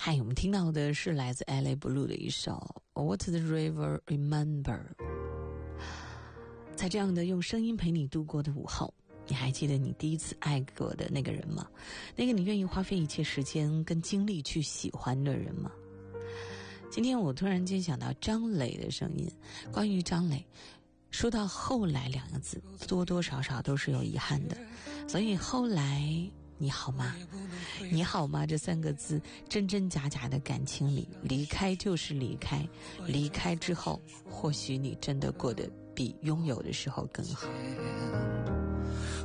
嗨，我们听到的是来自 LA Blue 的一首 What the River Remember。 在这样的用声音陪你度过的午后，你还记得你第一次爱过的那个人吗？那个你愿意花费一切时间跟精力去喜欢的人吗？今天我突然间想到张磊的声音。关于张磊，说到后来两个字，多多少少都是有遗憾的。所以后来你好吗？你好吗这三个字，真真假假的感情里，离开就是离开，离开之后或许你真的过得比拥有的时候更好。